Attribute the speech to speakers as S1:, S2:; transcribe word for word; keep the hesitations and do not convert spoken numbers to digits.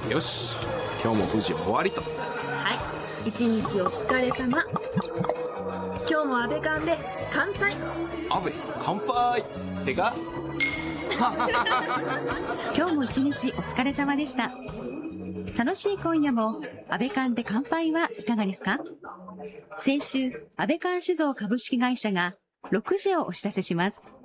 S1: よし、今日も無事終わりと。
S2: はい、一日お疲れ様。今日も安倍館で乾杯。
S1: 安倍乾杯ってか
S3: 今日も一日お疲れ様でした。楽しい今夜も安倍館で乾杯はいかがですか？先週、安倍館酒造株式会社がろくじをお知らせします。